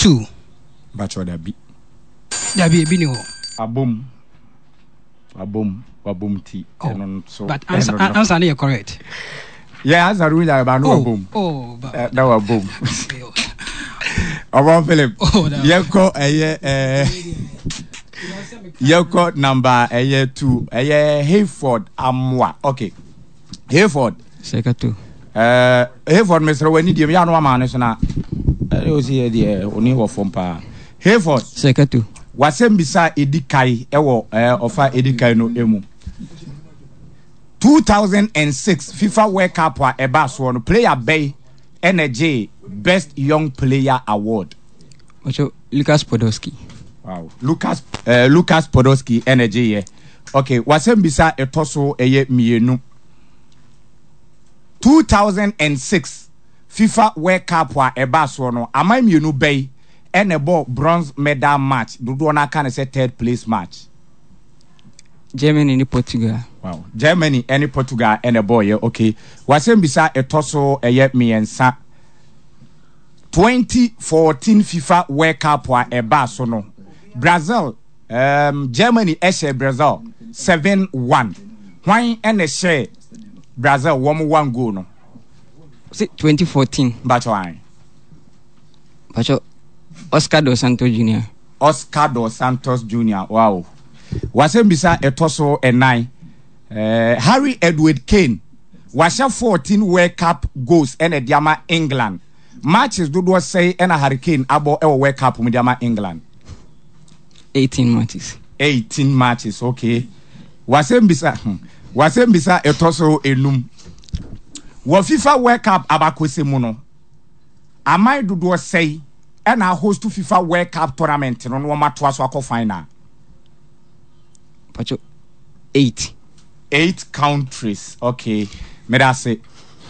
2. Bacho dabi. Dabi bini ho. Wabum ti. So but answer is correct. Yeah, answer really about no boom. That was boom. About Philip. Yoko number 2. Hayford Amwa. Okay. Hayford. Second 2. Hayford Mr. Wendy Yano Manasona. You see the only of Fompa. Hayford. Second 2. Wasem bisa edikai ewo ofa edikai no emu 2006 FIFA World Cup wa eba so no player bay energy best young player award. Ocho Lucas Podolski. Wow. Lucas Podolski energy ye. Okay, wasem bisa etoso eye mienu 2006 FIFA World Cup wa eba so no amai mienu bay and a bronze medal match. Do na can say third place match. Germany and Portugal. Wow. Germany and Portugal and a boy. Okay. Wasem bisa etoso eye miensa 2014 FIFA World Cup wa eba so no. Brazil Germany eshe Brazil 7-1. Why and a share Brazil 1 goal no. 2014. Bacho Oscar dos Santos Jr. Wow. Wasem bisa etoso e9. Harry Edward Kane. Washa 14 World Cup goals and a diama England. Matches do say and a Hurricane abo e World Cup with diama England. 18 matches. 18 matches, okay. Wasem bisa etoso enum. Wa FIFA World Cup abakwese mu no. Amai do say and I host to FIFA World Cup tournament no ma to aso akọ final. Pacho 8 countries. Okay. Me da say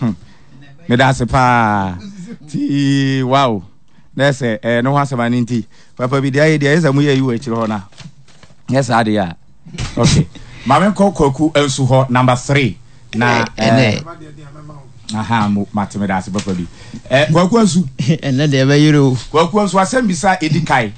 pa. Ti wow. Na say no ha sama ninti. Papa bi dia is amu ye you e chiro na. Yes adia. Okay. Mame koku ensu ho number 3 na aha matemedasi papa bi kwaku asu ene de be yiro kwaku asu asembisa edikai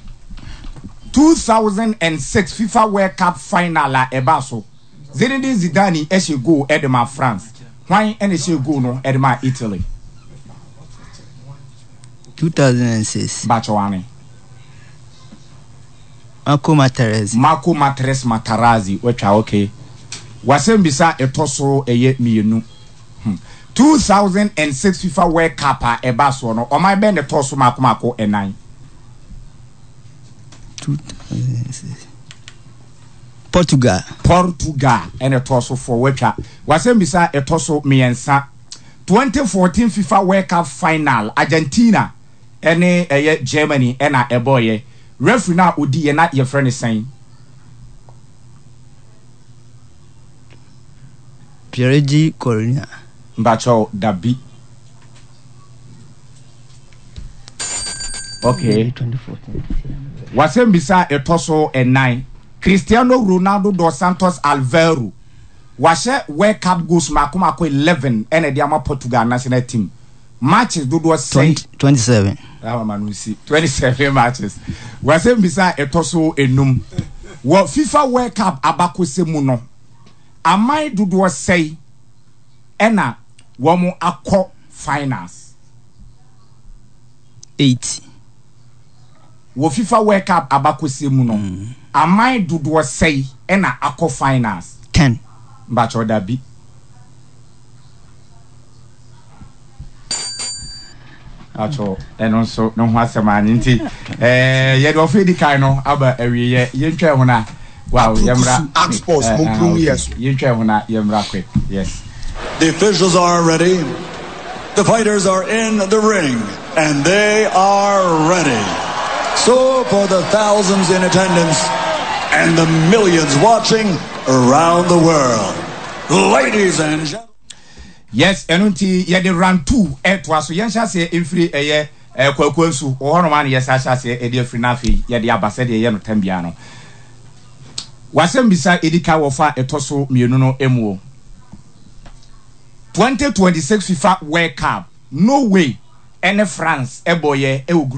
2006 FIFA World Cup final la ebaso Zinedine Zidane eshe go edema France why ene she go no edema Italy 2006 Bachoane Marco Materazzi wecha okay wasembisa etoso eye mienu 2006 FIFA World Cup ebaso no o my be ne toso mako e9 2006 Portugal and toso for wecha wasembisa etoso miensa 2014 FIFA World Cup final Argentina ene Germany ena eboye referee na odi ye na ye friend sign Pierluigi Collina Mbacho Dabi. Okay. 2014. Wasembisa etoso e9. Cristiano Ronaldo dos Santos Aveiro. Washe World Cup goals makumako 11 ene diama Portugal national team. Matches do 27. Manusi 27 matches. Wasembisa etoso enum. Wo FIFA World Cup abakose mu no. Amai do say ena womu akọ finals 8 wo FIFA World Cup abakwese mu no amai dodo sei ena akọ finals 10 bacho dabi acho eno so no ho asema nti ye do fe di kai no aba awie ye ntwa ho na wow yemra Sports Mukrum yes ye ntwa ho na yemra quick yes. The officials are ready. The fighters are in the ring, and they are ready. So, for the thousands in attendance and the millions watching around the world, ladies and gentlemen. Yes, enunti ye de round 2 etwa so yen hase emfiri eye kwakwansu ohono man yes hase e de afri na afi ye de abase de ye no tambia no. Wasembisa edika wofa etoso mienu no emuo. 2026 FIFA World Cup. No way. Any France, eboye,